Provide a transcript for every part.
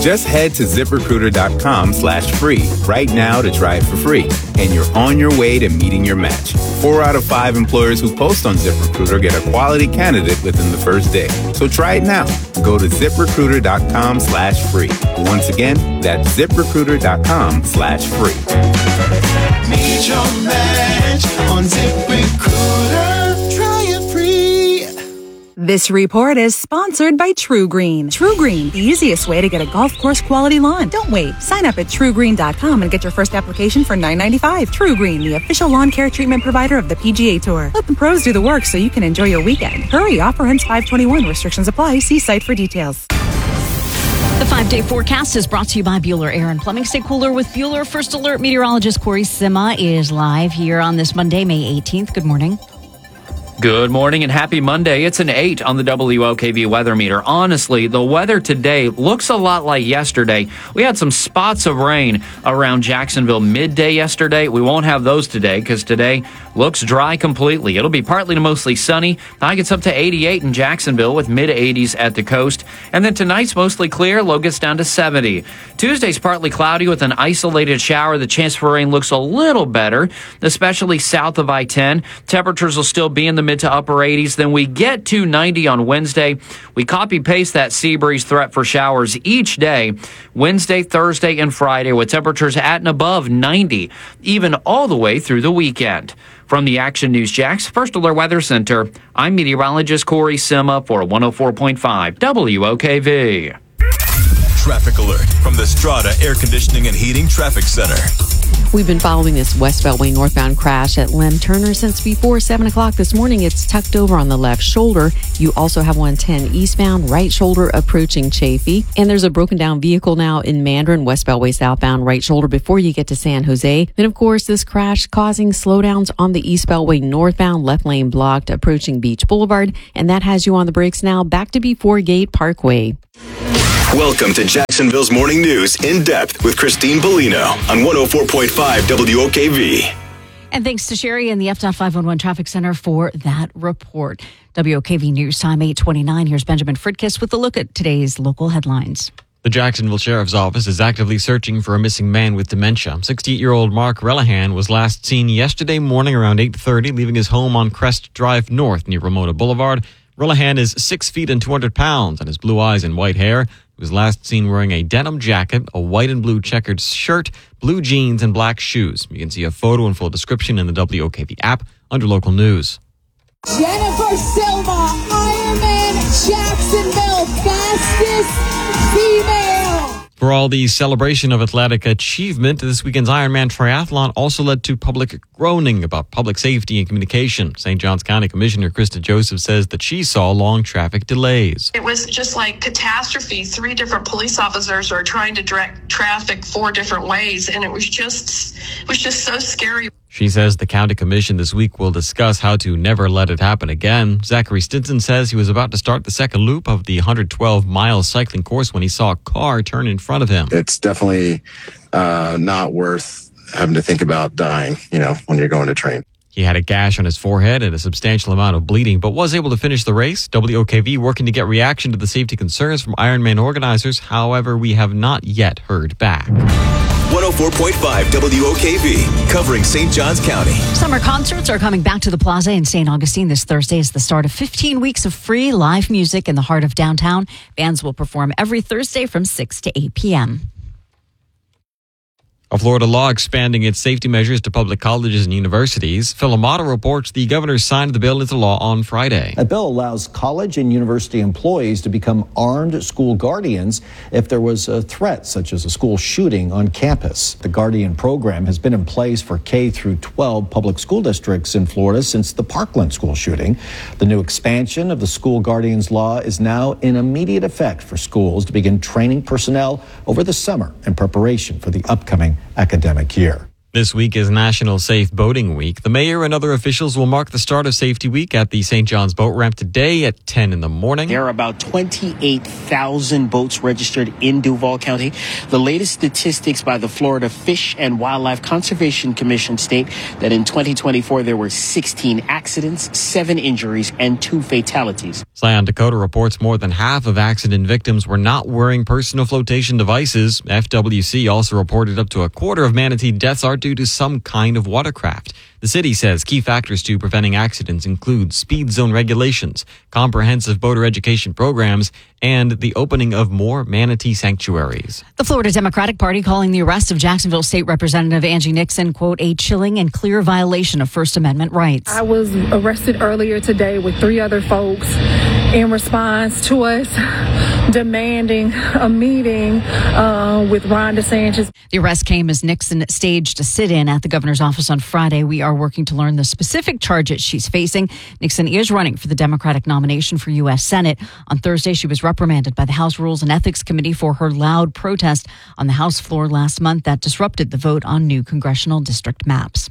Just head to ZipRecruiter.com/free right now to try it for free. And you're on your way to meeting your match. 4 out of 5 employers who post on ZipRecruiter get a quality candidate within the first day. So try it now. Go to ZipRecruiter.com/free. Once again, that's ZipRecruiter.com/free. Meet your match on ZipRecruiter. Try it free. This report is sponsored by True Green. True Green, the easiest way to get a golf course quality lawn. Don't wait. Sign up at TrueGreen.com and get your first application for $9.95. True Green, the official lawn care treatment provider of the PGA Tour. Let the pros do the work so you can enjoy your weekend. Hurry, offer ends 5/21. Restrictions apply. See site for details. The 5-day forecast is brought to you by Bueller Air and Plumbing. Stay cooler with Bueller. First Alert meteorologist Corey Sima is live here on this Monday, May 18th. Good morning. Good morning and happy Monday. It's an 8 on the WOKV weather meter. Honestly, the weather today looks a lot like yesterday. We had some spots of rain around Jacksonville midday yesterday. We won't have those today because today looks dry completely. It'll be partly to mostly sunny. High gets up to 88 in Jacksonville with mid-80s at the coast. And then tonight's mostly clear. Low gets down to 70. Tuesday's partly cloudy with an isolated shower. The chance for rain looks a little better, especially south of I-10. Temperatures will still be in the mid to upper 80s. Then we get to 90 on Wednesday. We copy-paste that sea breeze threat for showers each day, Wednesday, Thursday, and Friday, with temperatures at and above 90, even all the way through the weekend. From the Action News Jax First Alert Weather Center, I'm meteorologist Corey Sima for 104.5 WOKV. Traffic alert from the Strata Air Conditioning and Heating Traffic Center. We've been following this West Beltway northbound crash at Lem Turner since before 7 o'clock this morning. It's tucked over on the left shoulder. You also have 110 eastbound, right shoulder approaching Chaffee. And there's a broken down vehicle now in Mandarin, West Beltway southbound, right shoulder before you get to San Jose. Then, of course, this crash causing slowdowns on the East Beltway northbound, left lane blocked approaching Beach Boulevard. And that has you on the brakes now back to before Gate Parkway. Welcome to Jacksonville's Morning News in depth with Christine Bellino on 104.5 WOKV. And thanks to Sherry and the FDOT 511 Traffic Center for that report. WOKV News Time 8:29. Here's Benjamin Fridkiss with a look at today's local headlines. The Jacksonville Sheriff's Office is actively searching for a missing man with dementia. 68-year-old Mark Relihan was last seen yesterday morning around 8:30, leaving his home on Crest Drive North near Ramona Boulevard. Relihan is 6 feet and 200 pounds and has blue eyes and white hair. He was last seen wearing a denim jacket, a white and blue checkered shirt, blue jeans, and black shoes. You can see a photo and full description in the WOKV app under local news. Jennifer Silva, Ironman Jacksonville, fastest female. For all the celebration of athletic achievement, this weekend's Ironman Triathlon also led to public groaning about public safety and communication. St. Johns County Commissioner Krista Joseph says that she saw long traffic delays. It was just like catastrophe. 3 different police officers are trying to direct traffic 4 different ways, and it was just so scary. She says the county commission this week will discuss how to never let it happen again. Zachary Stinson says he was about to start the second loop of the 112-mile cycling course when he saw a car turn in front of him. It's definitely not worth having to think about dying, when you're going to train. He had a gash on his forehead and a substantial amount of bleeding, but was able to finish the race. WOKV working to get reaction to the safety concerns from Ironman organizers. However, we have not yet heard back. 104.5 WOKV, covering St. Johns County. Summer concerts are coming back to the Plaza in St. Augustine this Thursday. Is the start of 15 weeks of free live music in the heart of downtown. Bands will perform every Thursday from 6 to 8 p.m. A Florida law expanding its safety measures to public colleges and universities. Phil Amato reports the governor signed the bill into law on Friday. A bill allows college and university employees to become armed school guardians if there was a threat, such as a school shooting on campus. The Guardian program has been in place for K through 12 public school districts in Florida since the Parkland school shooting. The new expansion of the school guardians law is now in immediate effect for schools to begin training personnel over the summer in preparation for the upcoming academic year. This week is National Safe Boating Week. The mayor and other officials will mark the start of Safety Week at the St. John's Boat Ramp today at 10 in the morning. There are about 28,000 boats registered in Duval County. The latest statistics by the Florida Fish and Wildlife Conservation Commission state that in 2024 there were 16 accidents, 7 injuries, and 2 fatalities. Scion Dakota reports more than half of accident victims were not wearing personal flotation devices. FWC also reported up to a quarter of manatee deaths are due to some kind of watercraft. The city says key factors to preventing accidents include speed zone regulations, comprehensive boater education programs, and the opening of more manatee sanctuaries. The Florida Democratic Party calling the arrest of Jacksonville State Representative Angie Nixon, quote, a chilling and clear violation of First Amendment rights. I was arrested earlier today with 3 other folks in response to us demanding a meeting with Ron DeSantis. The arrest came as Nixon staged a sit-in at the governor's office on Friday. We are working to learn the specific charges she's facing. Nixon is running for the Democratic nomination for U.S. Senate. On Thursday, she was reprimanded by the House Rules and Ethics Committee for her loud protest on the House floor last month that disrupted the vote on new congressional district maps.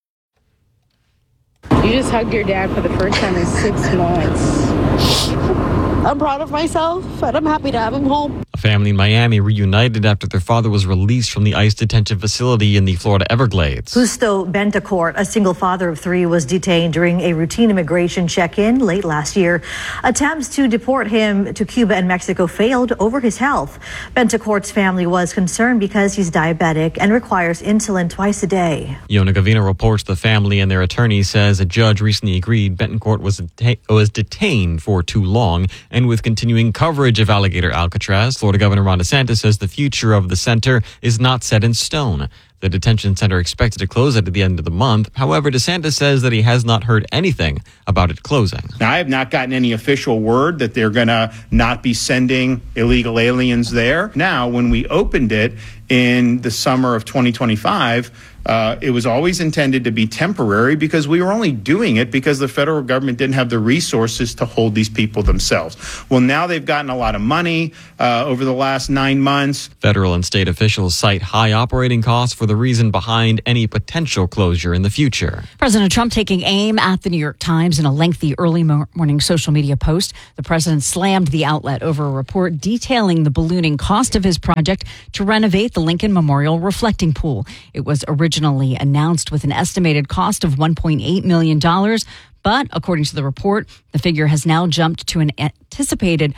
You just hugged your dad for the first time in 6 months. I'm proud of myself, and I'm happy to have him home. A family in Miami reunited after their father was released from the ICE detention facility in the Florida Everglades. Justo Bentecourt, a single father of 3, was detained during a routine immigration check-in late last year. Attempts to deport him to Cuba and Mexico failed over his health. Bentecourt's family was concerned because he's diabetic and requires insulin twice a day. Yona Gavina reports the family and their attorney says a judge recently agreed Bentecourt was detained for too long. And with continuing coverage of Alligator Alcatraz, Florida Governor Ron DeSantis says the future of the center is not set in stone. The detention center expected to close at the end of the month. However, DeSantis says that he has not heard anything about it closing. Now, I have not gotten any official word that they're going to not be sending illegal aliens there. Now, when we opened it in the summer of 2025, it was always intended to be temporary because we were only doing it because the federal government didn't have the resources to hold these people themselves. Well, now they've gotten a lot of money over the last 9 months. Federal and state officials cite high operating costs for the reason behind any potential closure in the future. President Trump taking aim at the New York Times in a lengthy early morning social media post. The president slammed the outlet over a report detailing the ballooning cost of his project to renovate the Lincoln Memorial reflecting pool. It was originally announced with an estimated cost of $1.8 million, but according to the report, the figure has now jumped to an anticipated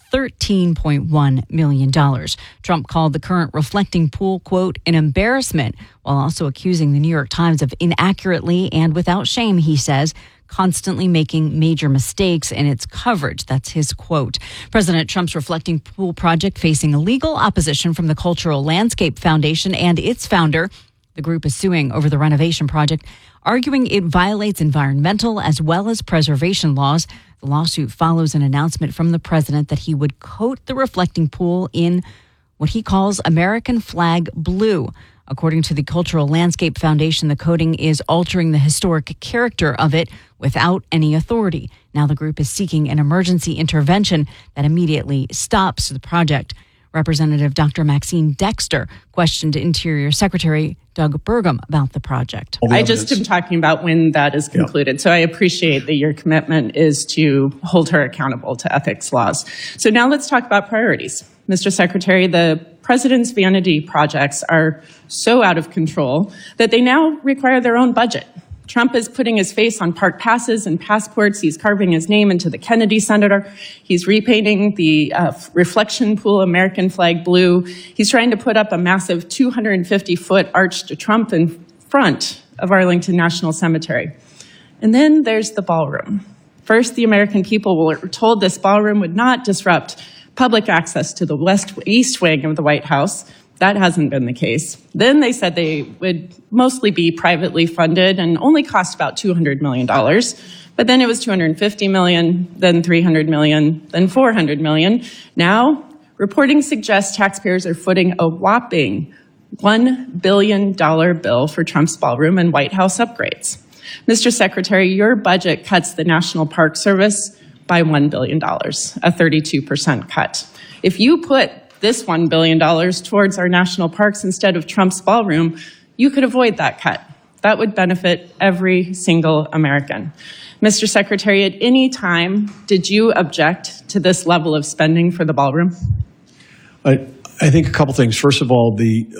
$13.1 million. Trump called the current reflecting pool, quote, an embarrassment, while also accusing the New York Times of inaccurately and without shame, he says, constantly making major mistakes in its coverage. That's his quote. President Trump's reflecting pool project facing legal opposition from the Cultural Landscape Foundation and its founder. The group is suing over the renovation project, arguing it violates environmental as well as preservation laws. The lawsuit follows an announcement from the president that he would coat the reflecting pool in what he calls American flag blue. According to the Cultural Landscape Foundation, the coating is altering the historic character of it without any authority. Now the group is seeking an emergency intervention that immediately stops the project. Representative Dr. Maxine Dexter questioned Interior Secretary Doug Burgum about the project. I just am talking about when that is concluded. So I appreciate that your commitment is to hold her accountable to ethics laws. So now let's talk about priorities. Mr. Secretary, the president's vanity projects are so out of control that they now require their own budget. Trump is putting his face on park passes and passports. He's carving his name into the Kennedy Center. He's repainting the reflection pool American flag blue. He's trying to put up a massive 250-foot arch to Trump in front of Arlington National Cemetery. And then there's the ballroom. First, the American people were told this ballroom would not disrupt public access to the east wing of the White House. That hasn't been the case. Then they said they would mostly be privately funded and only cost about $200 million. But then it was $250 million, then $300 million, then $400 million. Now, reporting suggests taxpayers are footing a whopping $1 billion bill for Trump's ballroom and White House upgrades. Mr. Secretary, your budget cuts the National Park Service by $1 billion, a 32% cut. If you put this $1 billion towards our national parks instead of Trump's ballroom, you could avoid that cut. That would benefit every single American. Mr. Secretary, at any time, did you object to this level of spending for the ballroom? I think a couple things. First of all,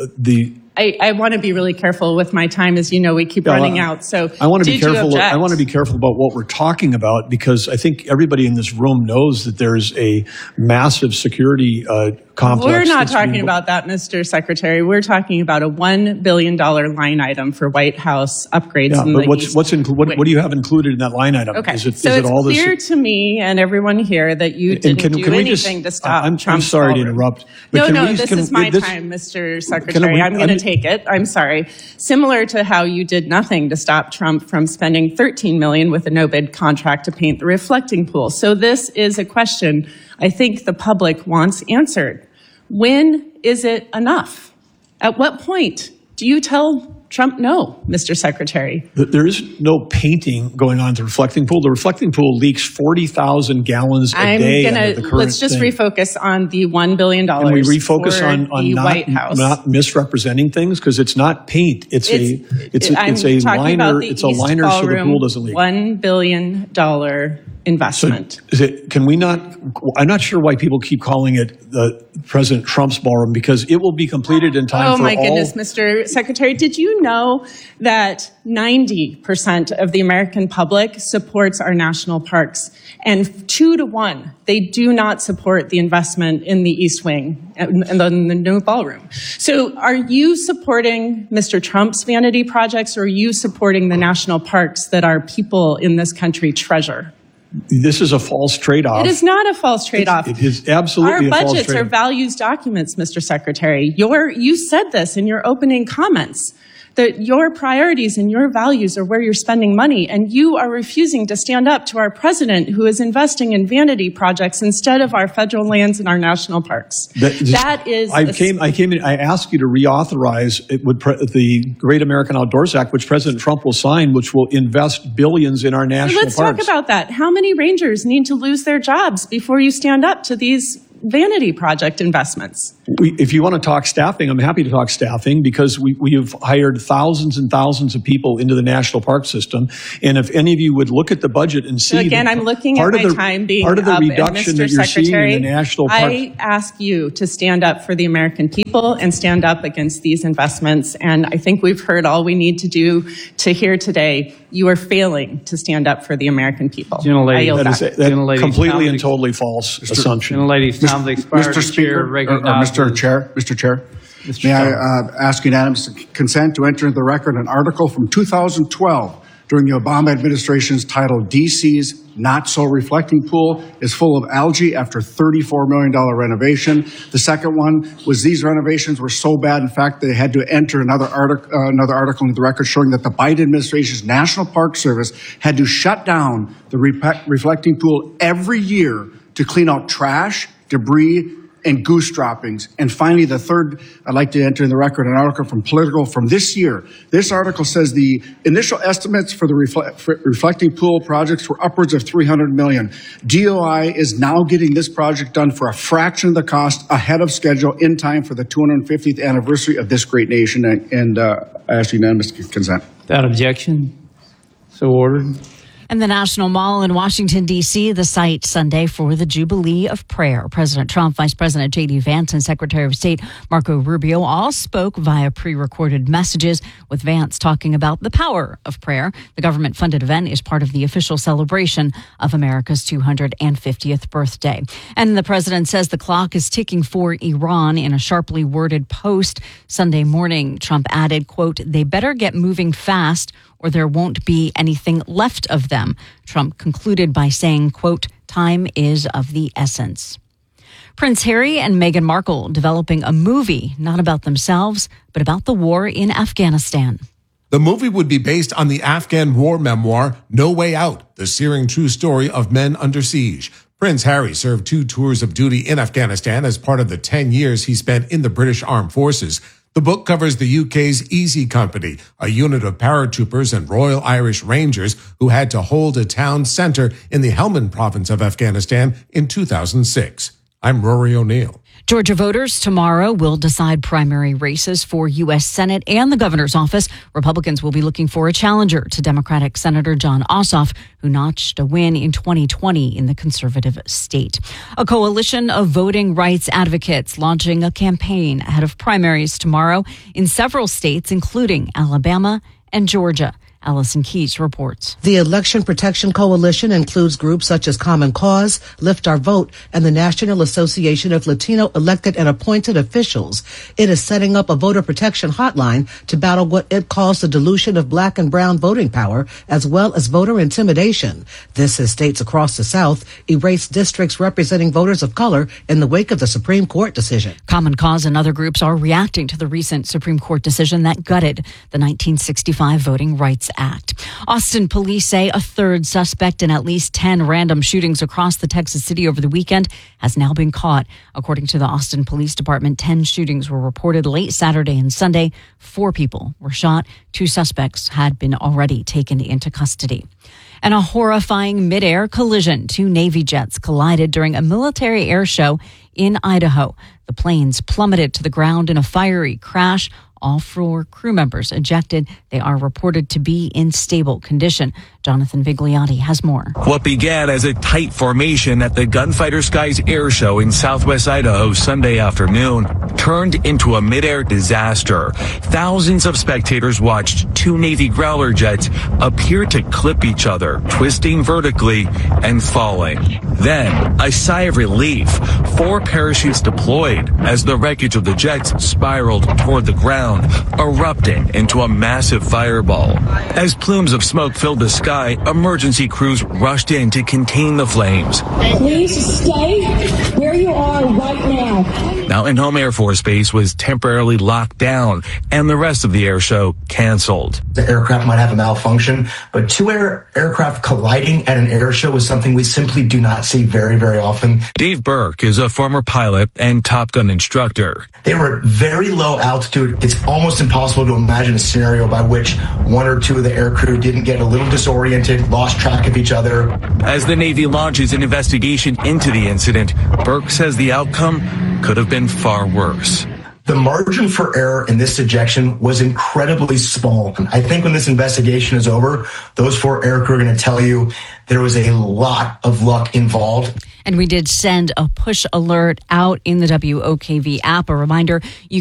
I want to be really careful with my time. As you know, we keep running out. So I want to be careful. You object? I want to be careful about what we're talking about, because I think everybody in this room knows that there's a massive security complex. We're not talking about that, Mr. Secretary. We're talking about a $1 billion line item for White House upgrades. Yeah, in but the what do you have included in that line item? Okay, Is it it's all this? clear to me and everyone here that you didn't do anything to stop I'm Trump's sorry to ballroom. interrupt. This is my time, Mr. Secretary. I'm going to take it. I'm sorry. Similar to how you did nothing to stop Trump from spending $13 million with a no-bid contract to paint the reflecting pool. So this is a question I think the public wants answered. When is it enough? At what point do you tell Trump no, Mr. Secretary? There is no painting going on at the reflecting pool. The reflecting pool leaks 40,000 gallons a day. Let's just refocus on the $1 billion. Can we refocus on the White House? Not misrepresenting things? Because it's not paint. It's a liner. It's a liner so the pool doesn't leak. $1 billion investment. So can we not? I'm not sure why people keep calling it President Trump's ballroom, because it will be completed in time. Oh my goodness, Mr. Secretary! Did you know that 90% of the American public supports our national parks, and 2-to-1 they do not support the investment in the East Wing and the new ballroom? So, are you supporting Mr. Trump's vanity projects, or are you supporting the national parks that our people in this country treasure? This is a false trade-off. It is not a false trade-off. It is absolutely a false trade-off. Our budgets are values documents, Mr. Secretary. You said this in your opening comments, that your priorities and your values are where you're spending money, and you are refusing to stand up to our president, who is investing in vanity projects instead of our federal lands and our national parks. I came in. I asked you to reauthorize the Great American Outdoors Act, which President Trump will sign, which will invest billions in our national parks. Let's talk about that. How many rangers need to lose their jobs before you stand up to these vanity project investments? If you want to talk staffing, I'm happy to talk staffing, because we have hired thousands and thousands of people into the national park system. And if any of you would look at the budget and see, so again, I'm looking at my time being part of the up, reduction and Mr. that you're Secretary, seeing in the national parks. I ask you to stand up for the American people and stand up against these investments. And I think we've heard all we need to do to hear today. You are failing to stand up for the American people. That is completely and totally false assumption. Mr. Speaker, Mr. Chair, may I ask unanimous consent to enter into the record an article from 2012 during the Obama administration's titled DC's Not So Reflecting Pool is full of algae after $34 million renovation. The second one was these renovations were so bad, in fact, they had to enter another article into the record showing that the Biden administration's National Park Service had to shut down the reflecting pool every year to clean out trash, debris, and goose droppings. And finally, the third, I'd like to enter in the record an article from Political from this year. This article says the initial estimates for the reflecting pool projects were upwards of $300 million. DOI is now getting this project done for a fraction of the cost, ahead of schedule, in time for the 250th anniversary of this great nation. And I ask unanimous consent. Without objection, so ordered. And the National Mall in Washington, D.C., the site Sunday for the Jubilee of Prayer. President Trump, Vice President J.D. Vance, and Secretary of State Marco Rubio all spoke via pre-recorded messages, with Vance talking about the power of prayer. The government-funded event is part of the official celebration of America's 250th birthday. And the president says the clock is ticking for Iran in a sharply worded post. Sunday morning, Trump added, quote, "They better get moving fast or there won't be anything left of them." Trump concluded by saying, quote, "Time is of the essence." Prince Harry and Meghan Markle developing a movie not about themselves, but about the war in Afghanistan. The movie would be based on the Afghan war memoir, No Way Out, the searing true story of men under siege. Prince Harry served 2 tours of duty in Afghanistan as part of the 10 years he spent in the British Armed Forces. The book covers the UK's Easy Company, a unit of paratroopers and Royal Irish Rangers who had to hold a town centre in the Helmand province of Afghanistan in 2006. I'm Rory O'Neill. Georgia voters tomorrow will decide primary races for U.S. Senate and the governor's office. Republicans will be looking for a challenger to Democratic Senator Jon Ossoff, who notched a win in 2020 in the conservative state. A coalition of voting rights advocates launching a campaign ahead of primaries tomorrow in several states, including Alabama and Georgia. Allison Keys reports. The Election Protection Coalition includes groups such as Common Cause, Lift Our Vote, and the National Association of Latino Elected and Appointed Officials. It is setting up a voter protection hotline to battle what it calls the dilution of black and brown voting power, as well as voter intimidation. This as states across the South erase districts representing voters of color in the wake of the Supreme Court decision. Common Cause and other groups are reacting to the recent Supreme Court decision that gutted the 1965 Voting Rights Act. Austin police say a third suspect in at least 10 random shootings across the Texas city over the weekend has now been caught. According to the Austin Police Department, 10 shootings were reported late Saturday and Sunday. 4 people were shot. 2 suspects had been already taken into custody. And a horrifying mid-air collision. 2 Navy jets collided during a military air show in Idaho. The planes plummeted to the ground in a fiery crash. All 4 crew members ejected. They are reported to be in stable condition. Jonathan Vigliotti has more. What began as a tight formation at the Gunfighter Skies Air Show in southwest Idaho Sunday afternoon turned into a mid-air disaster. Thousands of spectators watched 2 Navy Growler jets appear to clip each other, twisting vertically and falling. Then, a sigh of relief. 4 parachutes deployed as the wreckage of the jets spiraled toward the ground, erupting into a massive fireball. As plumes of smoke filled the sky, emergency crews rushed in to contain the flames. Please stay where you are right now. Mountain Home Air Force Base was temporarily locked down, and the rest of the air show canceled. The aircraft might have a malfunction, but 2 aircraft colliding at an air show is something we simply do not see very, very often. Dave Burke is a former pilot and Top Gun instructor. They were at very low altitude. It's almost impossible to imagine a scenario by which 1 or 2 of the air crew didn't get a little disoriented, lost track of each other. As the Navy launches an investigation into the incident, Burke says the outcome could have been far worse. The margin for error in this ejection was incredibly small. I think when this investigation is over, those 4 air crew are going to tell you there was a lot of luck involved. And we did send a push alert out in the WOKV app. A reminder, you